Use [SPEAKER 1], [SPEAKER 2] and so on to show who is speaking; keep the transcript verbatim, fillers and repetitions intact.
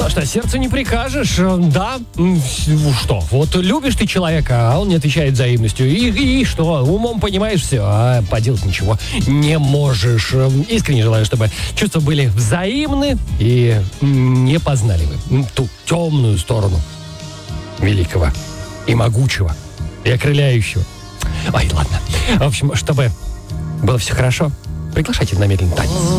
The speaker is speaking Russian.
[SPEAKER 1] что, сердцу не прикажешь. Да, что, вот любишь ты человека, а он не отвечает взаимностью. И, и что, умом понимаешь все, а поделать ничего не можешь. Искренне желаю, чтобы чувства были взаимны и не познали вы ту темную сторону великого и могучего, и окрыляющего. Ой, ладно. В общем, чтобы было все хорошо, приглашайте на медленный танец.